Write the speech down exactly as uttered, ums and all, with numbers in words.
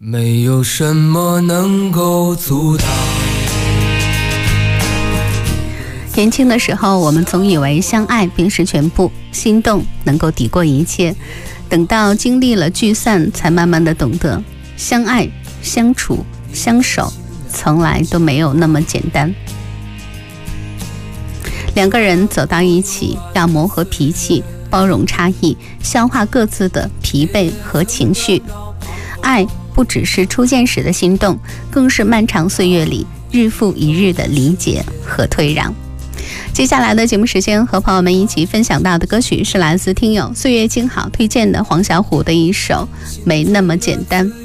没有什么能够阻挡。 年轻的时候，我们总以为相爱便是全部，心动能够抵过一切。等到经历了聚散，才慢慢的懂得，相爱、相处、相守，从来都没有那么简单。两个人走到一起，要磨合脾气，包容差异，消化各自的疲惫和情绪。爱不只是初见时的心动，更是漫长岁月里日复一日的理解和退让。接下来的节目时间，和朋友们一起分享到的歌曲是来自听友岁月静好推荐的黄小琥的一首《没那么简单》。